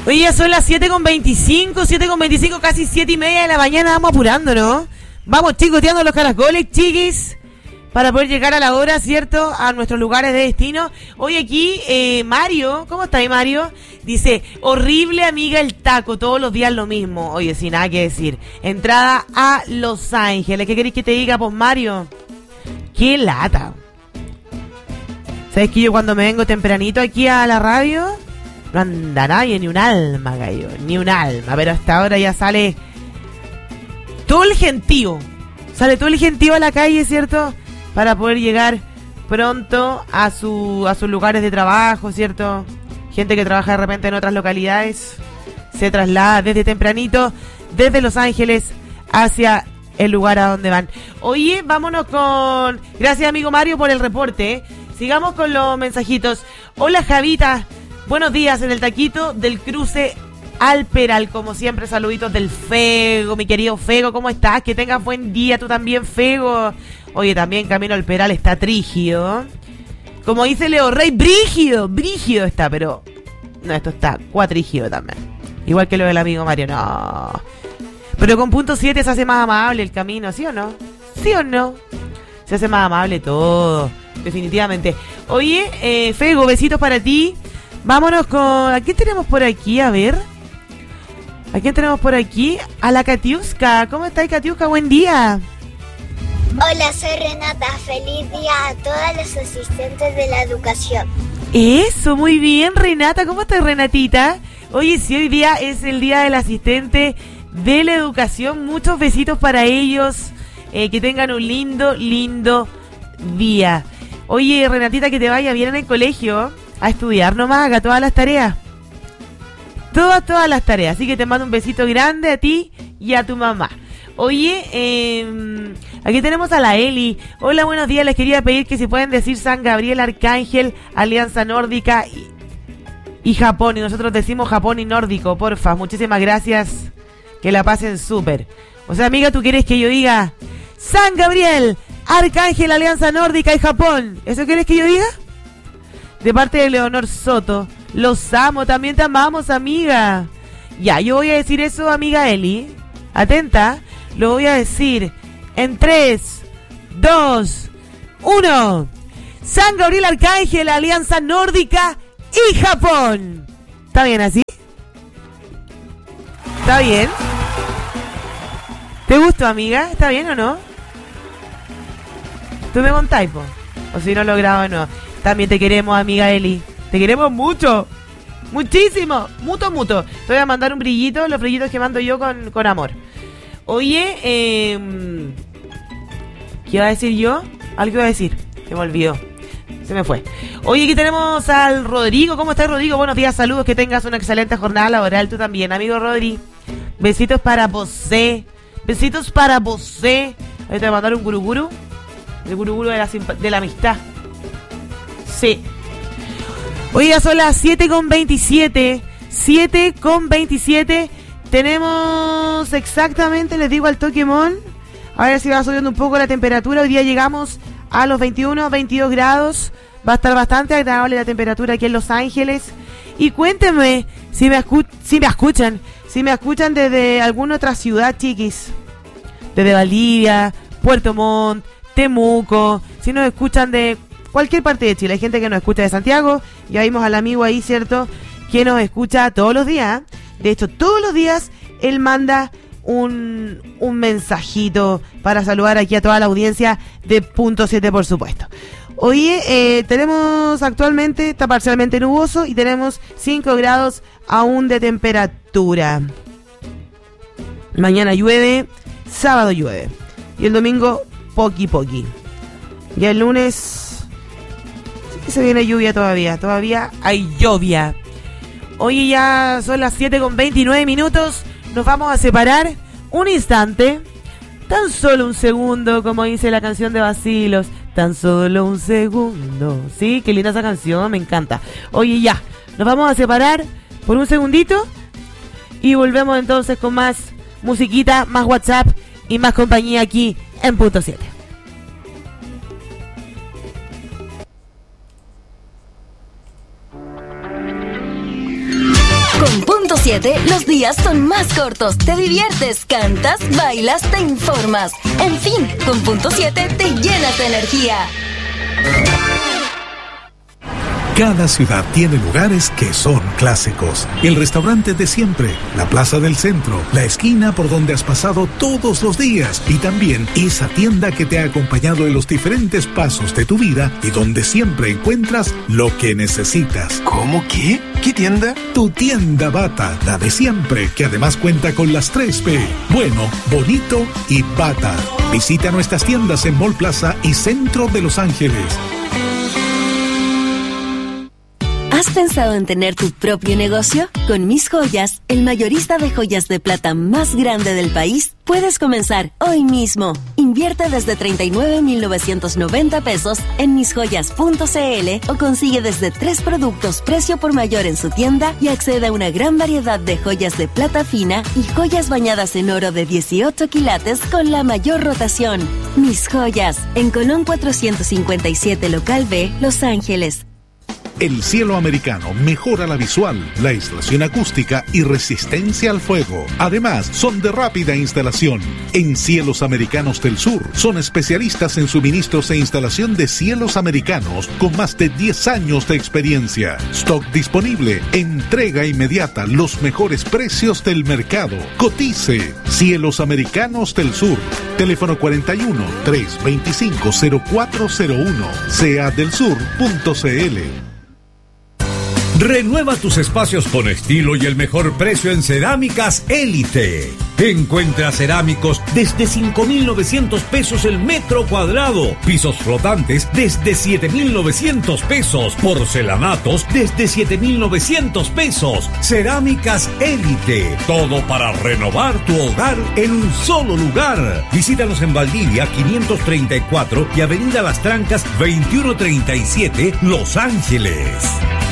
Oye, ya son las 7:25, casi 7:30 de la mañana. Vamos apurando, ¿no? Vamos chicoteando los caracoles, chiquis, para poder llegar a la hora, ¿cierto? A nuestros lugares de destino. Hoy aquí, Mario, ¿cómo está ahí, Mario? Dice, horrible amiga el taco, todos los días lo mismo. Oye, sin nada que decir. Entrada a Los Ángeles. ¿Qué querés que te diga, pues, Mario? ¡Qué lata! ¿Sabes que yo cuando me vengo tempranito aquí a la radio, no anda nadie, ni un alma, gallo, ni un alma, pero hasta ahora ya sale todo el gentío, a la calle, ¿cierto? Para poder llegar pronto a sus lugares de trabajo, ¿cierto? Gente que trabaja de repente en otras localidades se traslada desde tempranito, desde Los Ángeles hacia el lugar a donde van. Oye, vámonos con... Gracias, amigo Mario, por el reporte, ¿eh? Sigamos con los mensajitos. Hola, Javita. Buenos días en el taquito del cruce al Peral. Como siempre, saluditos del Fego, mi querido Fego. ¿Cómo estás? Que tengas buen día. Tú también, Fego. Oye, también camino al Peral está trígido. Como dice Leo Rey, brígido está, pero... No, esto está cuatrígido también. Igual que lo del amigo Mario, no. Pero con punto 7 se hace más amable el camino, ¿sí o no? ¿Sí o no? Se hace más amable todo, definitivamente. Oye, Fego, besitos para ti. Vámonos con... ¿A quién tenemos por aquí? A ver. ¿A quién tenemos por aquí? A la Katiuska. ¿Cómo estás, Katiuska? Buen día. Hola, soy Renata. Feliz día a todos los asistentes de la educación. Eso, muy bien, Renata. ¿Cómo estás, Renatita? Oye, sí, hoy día es el día del asistente de la educación. Muchos besitos para ellos. Que tengan un lindo día. Oye, Renatita, que te vaya bien en el colegio. A estudiar nomás, haga todas las tareas. Todas las tareas. Así que te mando un besito grande a ti y a tu mamá. Oye, aquí tenemos a la Eli. Hola, buenos días. Les quería pedir que si pueden decir San Gabriel, Arcángel, Alianza Nórdica y Japón. Y nosotros decimos Japón y Nórdico, porfa. Muchísimas gracias. Que la pasen súper. O sea, amiga, ¿tú quieres que yo diga San Gabriel, Arcángel, Alianza Nórdica y Japón? ¿Eso quieres que yo diga? De parte de Leonor Soto. Los amo, también te amamos, amiga. Ya, yo voy a decir eso, amiga Eli. Atenta, lo voy a decir en 3, 2, 1. San Gabriel, Arcángel, Alianza Nórdica y Japón. ¿Está bien así? ¿Está bien? ¿Te gustó, amiga? ¿Está bien o no? Tú me contáis, po. O si no lo grabo, no. También te queremos, amiga Eli. Te queremos mucho. Muchísimo. Mucho. Te voy a mandar un brillito. Los brillitos que mando yo con amor. Oye, ¿qué iba a decir yo? Algo iba a decir. Se me olvidó. Se me fue. Oye, aquí tenemos al Rodrigo. ¿Cómo estás, Rodrigo? Buenos días, saludos. Que tengas una excelente jornada laboral. Tú también, amigo Rodri. Besitos para vosé. Besitos para vosé. Ahí te voy a mandar un guruguru. El guruguru de la amistad. Sí. Oye, ya son las 7:27. 7:27. Tenemos exactamente, les digo al Pokémon. A ver si va subiendo un poco la temperatura. Hoy día llegamos a los 21, 22 grados. Va a estar bastante agradable la temperatura aquí en Los Ángeles. Y cuéntenme si me escuchan. Si me escuchan desde alguna otra ciudad, chiquis. Desde Valdivia, Puerto Montt, Temuco. Si nos escuchan de cualquier parte de Chile. Hay gente que nos escucha de Santiago. Ya vimos al amigo ahí, ¿cierto? Que nos escucha todos los días. De hecho, todos los días él manda un mensajito para saludar aquí a toda la audiencia de Punto 7, por supuesto. Oye, tenemos actualmente, está parcialmente nuboso y tenemos 5 grados aún de temperatura. Mañana llueve, sábado llueve. Y el domingo, poqui. Y el lunes, sí, se viene lluvia todavía hay lluvia. Oye, ya son las 7:29. Nos vamos a separar un instante. Tan solo un segundo, como dice la canción de Bacilos. Tan solo un segundo. Sí, qué linda esa canción, me encanta. Oye, ya, nos vamos a separar por un segundito. Y volvemos entonces con más musiquita, más WhatsApp y más compañía aquí en Punto 7. Con Punto 100.7 los días son más cortos. Te diviertes, cantas, bailas, te informas. En fin, con punto 7 te llenas de energía. Cada ciudad tiene lugares que son clásicos. El restaurante de siempre, la plaza del centro, la esquina por donde has pasado todos los días y también esa tienda que te ha acompañado en los diferentes pasos de tu vida y donde siempre encuentras lo que necesitas. ¿Cómo qué? ¿Qué tienda? Tu tienda Bata, la de siempre, que además cuenta con las 3P. Bueno, bonito y Bata. Visita nuestras tiendas en Mall Plaza y Centro de Los Ángeles. ¿Has pensado en tener tu propio negocio? Con Mis Joyas, el mayorista de joyas de plata más grande del país, puedes comenzar hoy mismo. Invierte desde 39,990 pesos en misjoyas.cl o consigue desde 3 productos precio por mayor en su tienda y accede a una gran variedad de joyas de plata fina y joyas bañadas en oro de 18 quilates con la mayor rotación. Mis Joyas, en Colón 457 Local B, Los Ángeles. El cielo americano mejora la visual, la aislación acústica y resistencia al fuego. Además, son de rápida instalación. En Cielos Americanos del Sur, son especialistas en suministros e instalación de cielos americanos con más de 10 años de experiencia. Stock disponible, entrega inmediata, los mejores precios del mercado. Cotice. Cielos Americanos del Sur. Teléfono 41-325-0401. seadelsur.cl. Renueva tus espacios con estilo y el mejor precio en Cerámicas Élite. Encuentra cerámicos desde 5,900 pesos el metro cuadrado. Pisos flotantes desde 7,900 pesos. Porcelanatos desde 7,900 pesos. Cerámicas Élite. Todo para renovar tu hogar en un solo lugar. Visítanos en Valdivia 534 y Avenida Las Trancas 2137, Los Ángeles.